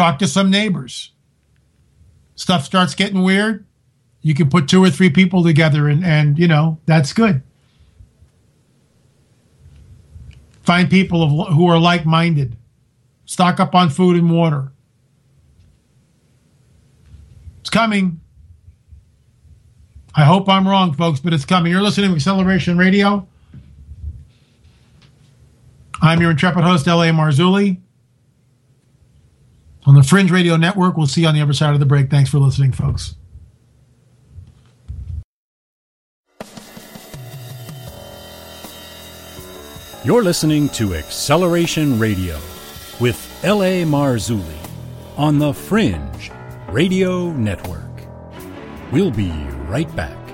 talk to some neighbors. Stuff starts getting weird. You can put 2 or 3 people together and that's good. Find people who are like-minded. Stock up on food and water. It's coming. I hope I'm wrong, folks, but it's coming. You're listening to Acceleration Radio. I'm your intrepid host, L.A. Marzulli. On the Fringe Radio Network. We'll see you on the other side of the break. Thanks for listening, folks. You're listening to Acceleration Radio with L.A. Marzulli on the Fringe Radio Network. We'll be right back.